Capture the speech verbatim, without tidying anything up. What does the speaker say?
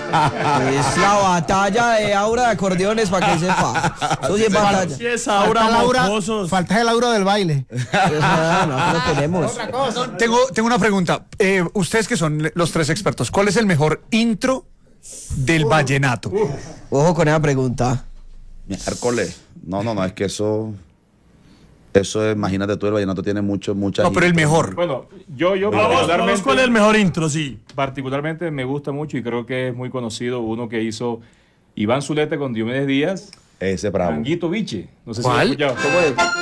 Es la batalla de Aura de acordeones para que sepa. Eso sí es batalla. Sí, es Aura, Falta Laura, mocosos. falta el Aura del baile. Ah, no, no tenemos. Tengo, tengo una pregunta. Eh, ustedes que son los tres expertos, ¿cuál es el mejor intro del vallenato? Ojo con esa pregunta. Miércoles. No, no, no, es que eso. Eso es, imagínate tú, el vallenato tiene mucho, mucha. No, pero el mejor. Bueno, yo, yo Vamos, vamos, particularmente, ¿cuál es el mejor intro? Sí. particularmente me gusta mucho y creo que es muy conocido uno que hizo Iván Zuleta con Diomedes Díaz, Ese bravo. Manguito Biche. No sé ¿Cuál? si lo has escuchado. ¿Cómo es?